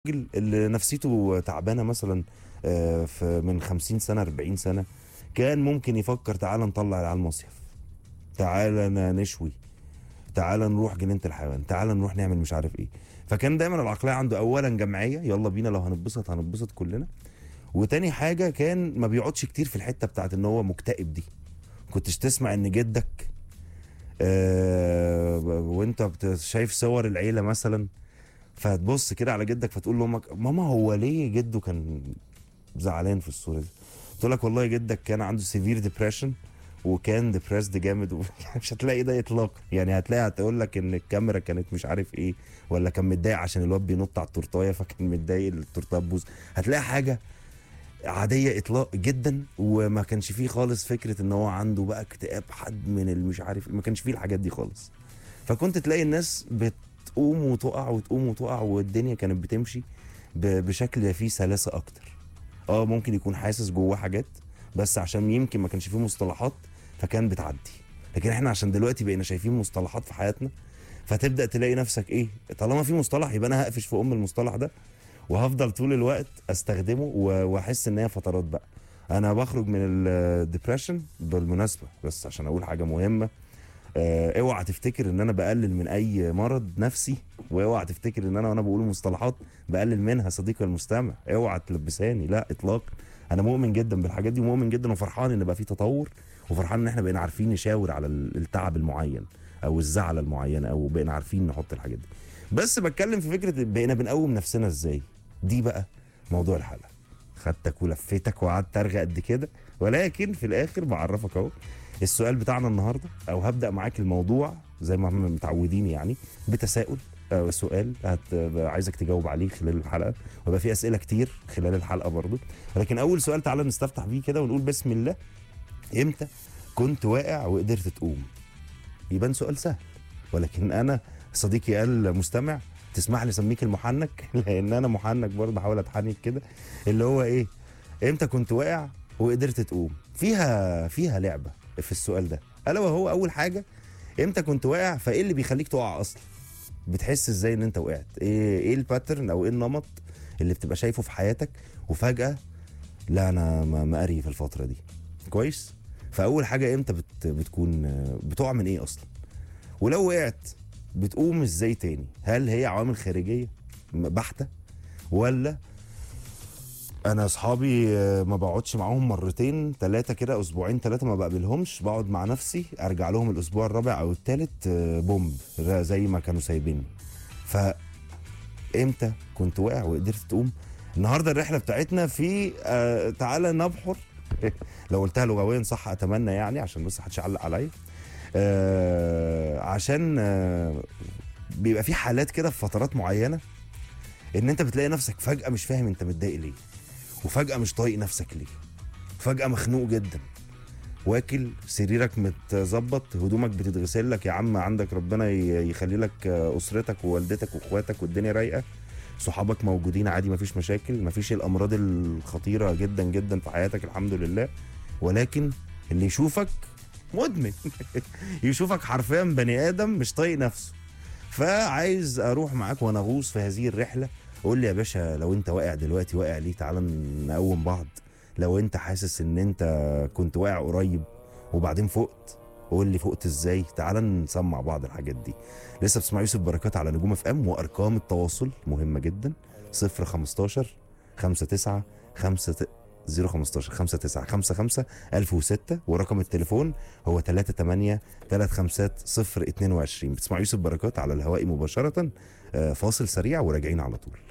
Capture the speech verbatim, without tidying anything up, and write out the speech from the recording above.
الراجل اللي نفسيته تعبانه مثلا، آه، في من خمسين سنه أربعين سنه، كان ممكن يفكر تعالى نطلع العيال مصيف، تعالى ن- نشوي، تعالى نروح جنينه الحيوان، تعالى نروح نعمل مش عارف ايه. فكان دايما العقليه عنده اولا جماعيه، يلا بينا لو هنتبسط هنتبسط كلنا. وتاني حاجه كان ما بيقعدش كتير في الحته بتاعت ان هو مكتئب دي. كنتش تسمع ان جدك آه وانت بت- شايف صور العيله مثلا، فتبص كده على جدك فتقول لامك ماما هو ليه جده كان زعلان في الصوره دي؟ تقول لك والله جدك كان عنده سيفير ديبريشن وكان ديبريسد جامد و... مش هتلاقي ده اطلاقا، يعني هتلاقي هتقول لك ان الكاميرا كانت مش عارف ايه، ولا كان متضايق عشان الواد بينط على التورتايه فكان متضايق التورتيه تبوظ. هتلاقي حاجه عاديه اطلاق جدا، وما كانش فيه خالص فكره ان هو عنده بقى اكتئاب حد من المش عارف، ما كانش فيه الحاجات دي خالص. فكنت تلاقي الناس بتقوم وتقع وتقوم وتقع، والدنيا كانت بتمشي ب- بشكل فيه سلاسة اكتر. اه ممكن يكون حاسس جواه حاجات، بس عشان يمكن ما كانش فيه مصطلحات فكان بتعدي. لكن احنا عشان دلوقتي بقينا شايفين مصطلحات في حياتنا، فتبدأ تلاقي نفسك ايه، طالما في مصطلح يبقى انا هقفش في ام المصطلح ده، وهفضل طول الوقت استخدمه و- واحس ان هي فترات بقى. انا بخرج من الدبريشن بالمناسبة، بس عشان اقول حاجة مهمة، آه، اوعى تفتكر ان انا بقلل من اي مرض نفسي، واوعى تفتكر ان انا وانا بقول مصطلحات بقلل منها صديقي المستمع، اوعى تلبساني، لا اطلاقا. انا مؤمن جدا بالحاجات دي، ومؤمن جدا وفرحان ان بقى في تطور، وفرحان ان احنا بقينا عارفين نشاور على ال- التعب المعين او الزعل المعين، او بقينا عارفين نحط الحاجات دي. بس بتكلم في فكره بقينا بنقوم نفسنا ازاي، دي بقى موضوع الحلقه. خدتك ولفيتك وقعدت ارغى قد كده، ولكن في الاخر بعرفك اهو السؤال بتاعنا النهارده، او هبدا معاك الموضوع زي ما هم متعودين يعني، بتساؤل أو سؤال هت... عايزك تجاوب عليه خلال الحلقه، ويبقى في اسئله كتير خلال الحلقه برضو. ولكن اول سؤال تعالى نستفتح بيه كده ونقول بسم الله. امتى كنت واقع وقدرت تقوم؟ يبان سؤال سهل، ولكن انا صديقي قال مستمع تسمح لي اسميك المحنك لان انا محنك برضه، بحاول اتحنك كده. اللي هو ايه، امتى كنت واقع وقدرت تقوم؟ فيها فيها لعبه في السؤال ده، الا وهو اول حاجه امتى كنت واقع، فايه اللي بيخليك تقع اصلا؟ بتحس ازاي ان انت وقعت؟ ايه ايه الباترن او ايه النمط اللي بتبقى شايفه في حياتك وفجاه لا انا م- مقري في الفتره دي؟ كويس. فاول حاجه امتى بت بتكون بتقع من ايه اصلا؟ ولو وقعت بتقوم ازاي تاني؟ هل هي عوامل خارجيه بحته، ولا انا اصحابي آه، ما بقعدش معاهم مرتين ثلاثه كده، اسبوعين ثلاثه ما بقابلهمش، بقعد مع نفسي ارجع لهم الاسبوع الرابع او الثالث بومب زي ما كانوا سايبيني؟ فامتى كنت واقع وقدرت تقوم؟ النهارده الرحله بتاعتنا في آه تعالى نبحر لو قلتها لغويا صح اتمنى يعني، عشان بس محدش يعلق عليا. آه عشان آه بيبقى في حالات كده في فترات معينه، ان انت بتلاقي نفسك فجاه مش فاهم انت متضايق ليه، وفجاه مش طايق نفسك ليه، فجاه مخنوق جدا، واكل سريرك متظبط، هدومك بتتغسل لك يا عم، عندك ربنا ي- يخلي لك اسرتك ووالدتك واخواتك والدنيا رايقه، صحابك موجودين عادي مفيش مشاكل، مفيش الامراض الخطيره جدا جدا في حياتك الحمد لله. ولكن اللي يشوفك مدمن يشوفك حرفيا بني ادم مش طايق نفسه. فعايز اروح معاك وانا غوص في هذه الرحله. قول لي يا باشا، لو انت واقع دلوقتي واقع ليه؟ تعالى نقوم بعض. لو انت حاسس ان انت كنت واقع قريب وبعدين فقت، قول لي فقت ازاي؟ تعالى نسمع بعض الحاجات دي. لسه بتسمع يوسف بركات على نجوم اف ام، وارقام التواصل مهمه جدا: صفر خمستاشر خمسة تسعة خمسة صفر خمستاشر خمسة تسعة خمسة خمسة ألف وستة، ورقم التليفون هو تلاتة تمانية تلاتة خمسة صفر اتنين وعشرين. بتسمع يوسف بركات على الهواء مباشره. آه، فاصل سريع وراجعين على طول.